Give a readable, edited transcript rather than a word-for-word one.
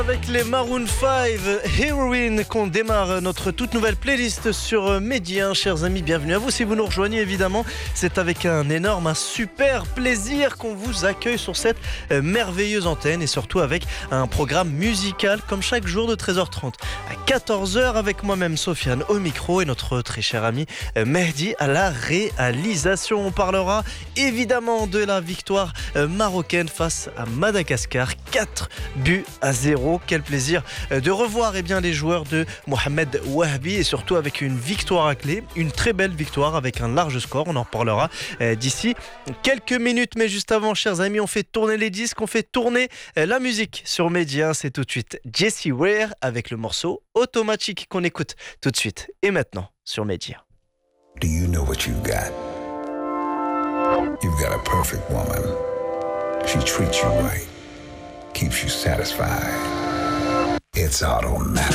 Avec les Maroon 5, Heroine, qu'on démarre notre toute nouvelle playlist sur Média. Chers amis, bienvenue à vous. Si vous nous rejoignez, évidemment, c'est avec un super plaisir qu'on vous accueille sur cette merveilleuse antenne et surtout avec un programme musical comme chaque jour de 13h30 à 14h avec moi-même Sofiane au micro et notre très cher ami Mehdi à la réalisation. On parlera évidemment de la victoire marocaine face à Madagascar, 4-0. Quel plaisir de revoir les joueurs de Mohamed Wahabi et surtout avec une victoire à clé, une très belle victoire avec un large score. On en reparlera d'ici quelques minutes. Mais juste avant, chers amis, on fait tourner les disques, on fait tourner la musique sur Média. C'est tout de suite Jessie Ware avec le morceau Automatique qu'on écoute tout de suite et maintenant sur Média. Do you know what you've got? You've got a perfect woman. She treats you right, keeps you satisfied. It's automatic.